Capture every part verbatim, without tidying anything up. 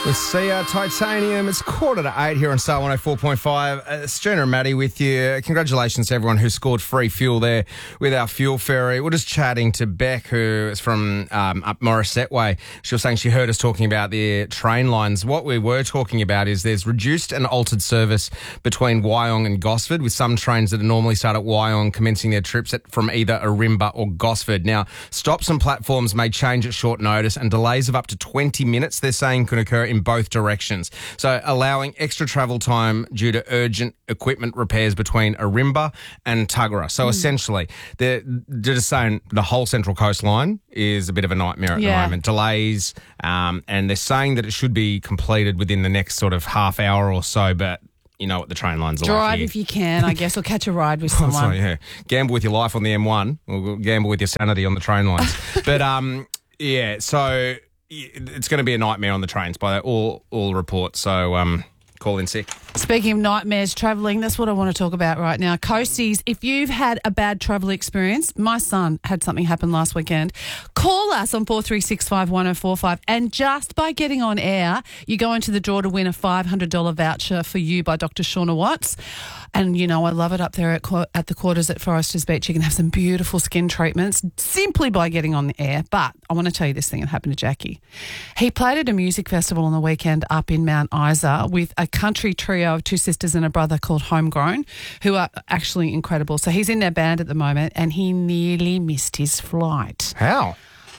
With Sia Titanium, it's quarter to eight here on Star one oh four point five. Uh, it's Jenna and Maddie with you. Congratulations to everyone who scored free fuel there with our fuel ferry. We're just chatting to Beck, who is from um, up Morisset Way. She was saying she heard us talking about the train lines. What we were talking about is there's reduced and altered service between Wyong and Gosford, with some trains that normally start at Wyong commencing their trips at, from either Ourimbah or Gosford. Now, stops and platforms may change at short notice, and delays of up to twenty minutes, they're saying, can occur in both directions. So allowing extra travel time due to urgent equipment repairs between Ourimbah and Tuggerah. So mm. essentially, they're, they're just saying the whole Central Coast line is a bit of a nightmare at yeah. the moment. Delays, um, and they're saying that it should be completed within the next sort of half hour or so, but you know what the train lines are Drive like. Drive if you can, I guess, or catch a ride with someone. Sorry, yeah. Gamble with your life on the M one, or gamble with your sanity on the train lines. But, um, yeah, so it's going to be a nightmare on the trains by all all reports. So um, call in sick. Speaking of nightmares travelling, that's what I want to talk about right now. Coasties, if you've had a bad travel experience, my son had something happen last weekend, call us on four three six five, one oh four five, and just by getting on air, you go into the draw to win a five hundred dollars voucher for you by Doctor Shauna Watts. And, you know, I love it up there at, at the quarters at Foresters Beach. You can have some beautiful skin treatments simply by getting on the air. But I want to tell you this thing that happened to Jackie. He played at a music festival on the weekend up in Mount Isa with a country trio of two sisters and a brother called Homegrown, who are actually incredible. So he's in their band at the moment, and he nearly missed his flight. How?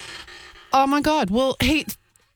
Oh, my God. Well, he...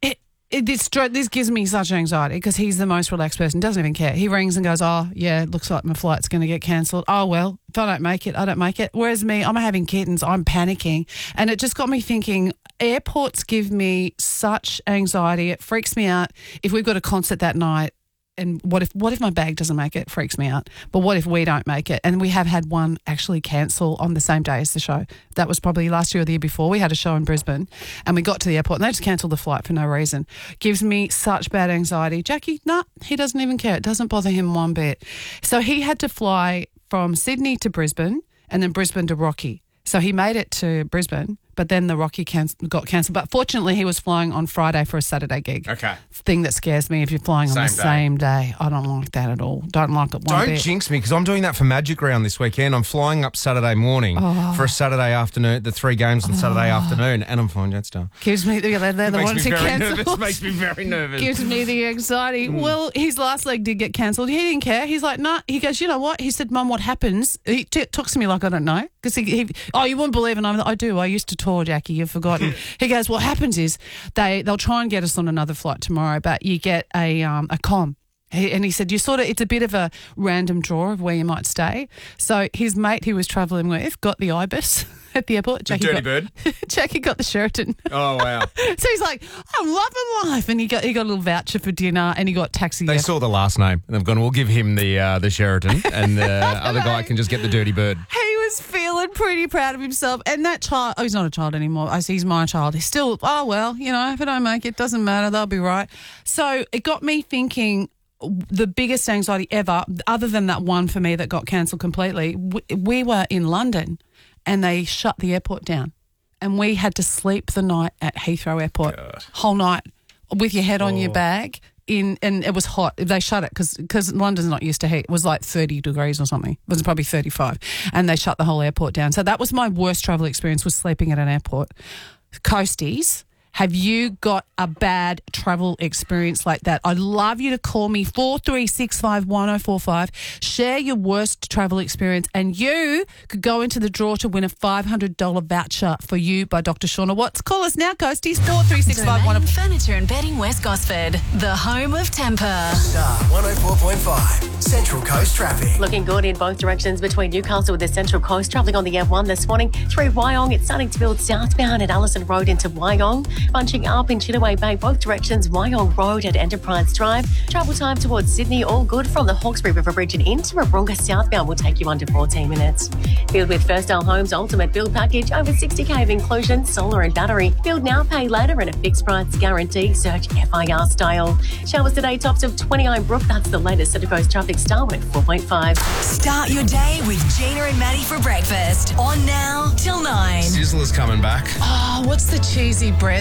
It, this, this gives me such anxiety because he's the most relaxed person, doesn't even care. He rings and goes, oh, yeah, it looks like my flight's going to get cancelled. Oh, well, if I don't make it, I don't make it. Whereas me, I'm having kittens, I'm panicking. And it just got me thinking, airports give me such anxiety. It freaks me out. If we've got a concert that night, and what if what if my bag doesn't make it? It freaks me out. But what if we don't make it? And we have had one actually cancel on the same day as the show. That was probably last year or the year before. We had a show in Brisbane and we got to the airport and they just cancelled the flight for no reason. Gives me such bad anxiety. Jackie, nah, he doesn't even care. It doesn't bother him one bit. So he had to fly from Sydney to Brisbane and then Brisbane to Rocky. So he made it to Brisbane, but then the Rocky can- got cancelled. But fortunately, he was flying on Friday for a Saturday gig. Okay. Thing that scares me if you're flying Same on the day. same day. I don't like that at all. Don't like it one Don't bit. jinx me, because I'm doing that for Magic Round this weekend. I'm flying up Saturday morning Oh. for a Saturday afternoon, the three games on Saturday afternoon, and I'm flying Jetstar. Gives me the, they're the Makes ones me who very cancel. nervous. Makes me very nervous. Gives me the anxiety. Mm. Well, his last leg did get cancelled. He didn't care. He's like, nah. He goes, you know what? He said, Mum, what happens? He t- talks to me like I don't know. Because he, he, oh, you wouldn't believe it. I'm like, I do. I used to tour, Jackie. You've forgotten. He goes, what happens is they, they'll try and get us on another flight tomorrow, but you get a um, a comm. He, and he said, you sort of, it's a bit of a random draw of where you might stay. So his mate he was travelling with got the Ibis at the airport. The Jackie Dirty got, Bird? Jackie got the Sheraton. Oh, wow. So he's like, I'm loving life. And he got he got a little voucher for dinner and he got taxi. They yeah. saw the last name and they've gone, we'll give him the uh, the Sheraton and the other guy can just get the Dirty Bird. He was feeling pretty proud of himself. And that child, oh, he's not a child anymore. I see he's my child. He's still, oh, well, you know, if I don't make it, doesn't matter. They'll be right. So it got me thinking, the biggest anxiety ever, other than that one for me that got cancelled completely, we, we were in London and they shut the airport down and we had to sleep the night at Heathrow Airport. God. Whole night with your head oh. on your bag. In and it was hot. They shut it because because London's not used to heat. It was like thirty degrees or something. It was probably thirty-five, and they shut the whole airport down. So that was my worst travel experience, was sleeping at an airport. Coasties, have you got a bad travel experience like that? I'd love you to call me four three six five, one oh four five. Share your worst travel experience and you could go into the draw to win a five hundred dollars voucher for you by Doctor Shauna Watts. Call us now, Coasties, four three six five, one oh four five. Furniture and Bedding West Gosford, the home of Temper. Star one oh four point five, Central Coast traffic. Looking good in both directions between Newcastle and the Central Coast. Travelling on the M one this morning through Wyong. It's starting to build southbound at Allison Road into Wyong. Bunching up in Chittaway Bay, both directions, Wyong Road and Enterprise Drive. Travel time towards Sydney, all good from the Hawkesbury River Bridge and into Warunga southbound will take you under fourteen minutes. Build with Firstdale Homes Ultimate Build Package, over sixty K of inclusion, solar and battery. Build now, pay later and a fixed price guarantee. Search F I R style. Showers today, tops of twenty-nine Brook. That's the latest Central Coast traffic. Star one at four point five. Start your day with Gina and Maddie for breakfast. On now till nine. Sizzler's coming back. Oh, what's the cheesy bread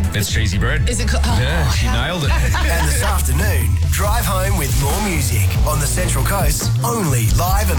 It's cheesy bread. Is it? Co- oh, Yeah, she nailed it. And this afternoon, drive home with more music on the Central Coast, only live and